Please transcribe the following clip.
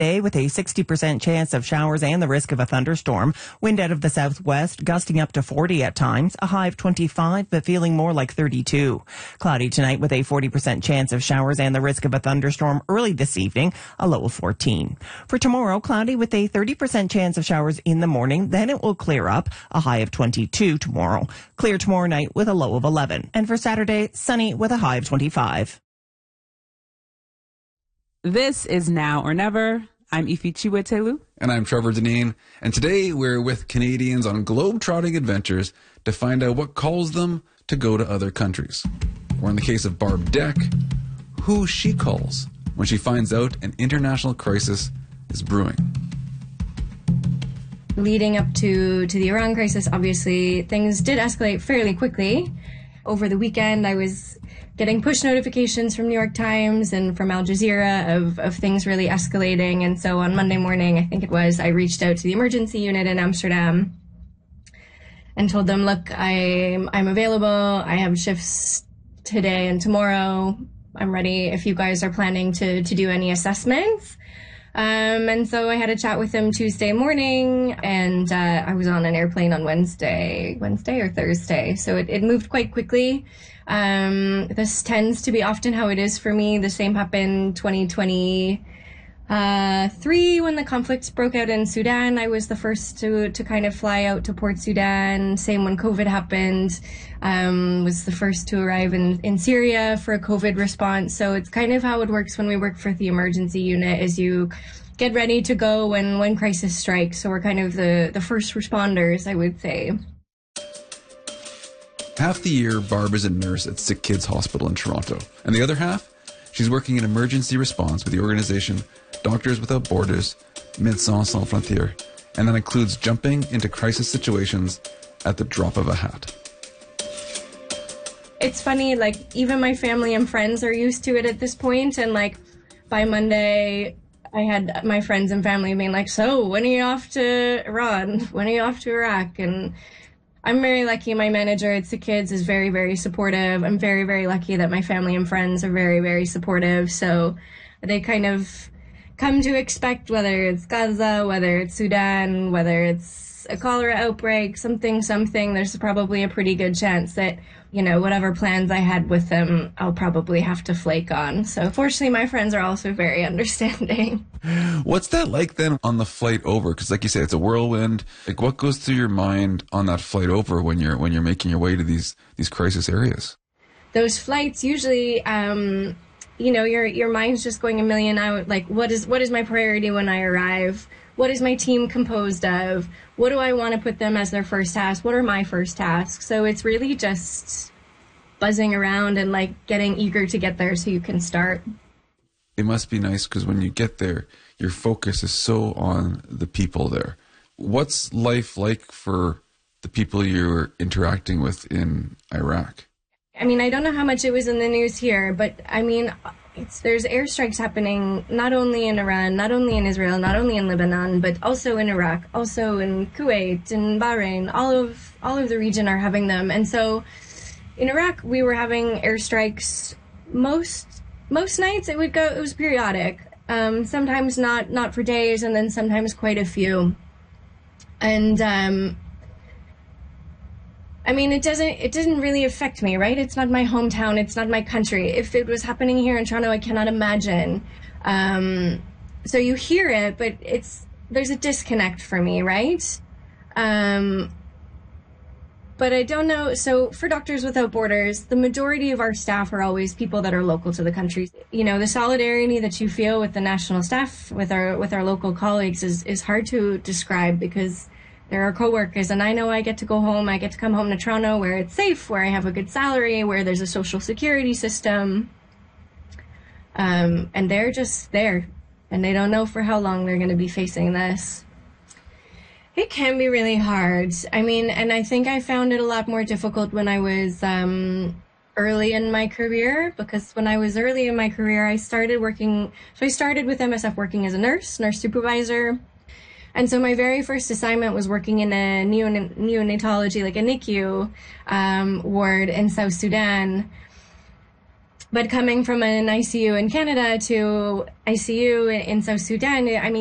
Day with a 60% chance of showers and the risk of a thunderstorm. Wind out of the southwest, gusting up to 40 at times. A high of 25, but feeling more like 32. Cloudy tonight with a 40% chance of showers and the risk of a thunderstorm early this evening. A low of 14. For tomorrow, cloudy with a 30% chance of showers in the morning. Then it will clear up. A high of 22 tomorrow. Clear tomorrow night with a low of 11. And for Saturday, sunny with a high of 25. This is Now or Never. I'm Ifi Chiwetelu. And I'm Trevor Deneen. And today we're with Canadians on globe-trotting adventures to find out what calls them to go to other countries. Or in the case of Barb Deck, who she calls when she finds out an international crisis is brewing. Leading up to the Iran crisis, obviously, things did escalate fairly quickly. Over the weekend, I was getting push notifications from New York Times and from Al Jazeera of things really escalating. And so on Monday morning, I think it was, I reached out to the emergency unit in Amsterdam and told them, look, I'm available. I have shifts today and tomorrow. I'm ready if you guys are planning to do any assessments. And so I had a chat with them Tuesday morning, and I was on an airplane on Wednesday or Thursday. So it moved quite quickly. This tends to be often how it is for me. The same happened 2023 when the conflicts broke out in Sudan. I was the first to kind of fly out to Port Sudan. Same when COVID happened. Was the first to arrive in Syria for a COVID response. So it's kind of how it works when we work for the emergency unit, is you get ready to go when crisis strikes. So we're kind of the first responders, I would say. Half the year, Barb is a nurse at Sick Kids Hospital in Toronto. And the other half, she's working in emergency response with the organization Doctors Without Borders, Médecins Sans Frontières, and that includes jumping into crisis situations at the drop of a hat. It's funny, like, even my family and friends are used to it at this point, and like by Monday I had my friends and family being like, so when are you off to Iran? When are you off to Iraq? And I'm very lucky. My manager at Sick Kids is very, very supportive. I'm very, very lucky that my family and friends are very, very supportive. So they kind of come to expect, whether it's Gaza, whether it's Sudan, whether it's a cholera outbreak, something, there's probably a pretty good chance that, you know, whatever plans I had with them, I'll probably have to flake on. So fortunately, my friends are also very understanding. What's that like then on the flight over? Because like you say, it's a whirlwind. Like, what goes through your mind on that flight over when you're making your way to these crisis areas? Those flights usually, you know, your mind's just going a million out. Like, what is my priority when I arrive? What is my team composed of? What do I want to put them as their first task? What are my first tasks? So it's really just buzzing around and like getting eager to get there so you can start. It must be nice because when you get there, your focus is so on the people there. What's life like for the people you're interacting with in Iraq? I mean, I don't know how much it was in the news here, but I mean, there's airstrikes happening not only in Iran, not only in Israel, not only in Lebanon, but also in Iraq, also in Kuwait, in Bahrain. All of the region are having them. And so in Iraq, we were having airstrikes most nights. It was periodic. Sometimes not for days, and then sometimes quite a few. And I mean, it didn't really affect me, right? It's not my hometown. It's not my country. If it was happening here in Toronto, I cannot imagine. So you hear it, but there's a disconnect for me, right? But I don't know. So for Doctors Without Borders, the majority of our staff are always people that are local to the country. You know, the solidarity that you feel with the national staff, with our local colleagues is hard to describe, because there are coworkers, and I know I get to go home. I get to come home to Toronto where it's safe, where I have a good salary, where there's a social security system. And they're just there, and they don't know for how long they're going to be facing this. It can be really hard. I mean, and I think I found it a lot more difficult when I was early in my career, because when I was early in my career, I started with MSF working as a nurse supervisor. And so my very first assignment was working in a neonatology, like a NICU ward in South Sudan. But coming from an ICU in Canada to ICU in South Sudan, I mean,